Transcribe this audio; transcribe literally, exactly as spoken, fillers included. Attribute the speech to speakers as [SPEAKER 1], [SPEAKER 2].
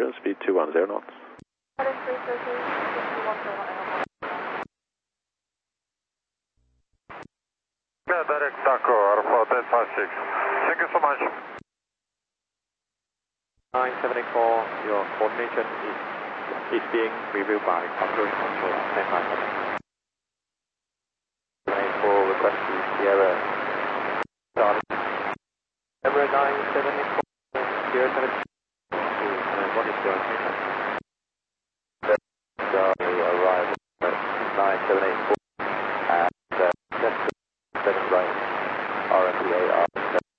[SPEAKER 1] Speed two one zero knots.
[SPEAKER 2] Yeah, direct Taco, Alpha ten five six. Thank you so much.
[SPEAKER 3] nine seven four, your coordination is, is being reviewed by Control Control ten five seven. nine four, request to Sierra. Started. Sierra nine seven four, Sierra seven. What is your mission?